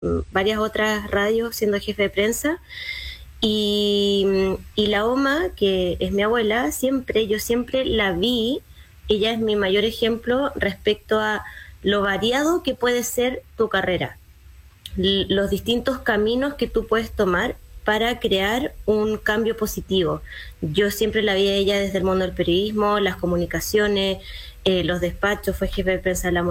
varias otras radios siendo jefe de prensa. Y la Oma, que es mi abuela, yo siempre la vi, ella es mi mayor ejemplo respecto a lo variado que puede ser tu carrera, los distintos caminos que tú puedes tomar para crear un cambio positivo. Yo siempre la vi a ella desde el mundo del periodismo, las comunicaciones, los despachos, fue jefe de prensa de la